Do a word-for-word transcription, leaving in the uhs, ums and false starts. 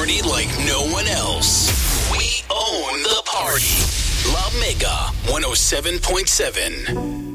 party like no one else. We own the party. La Mega one oh seven point seven.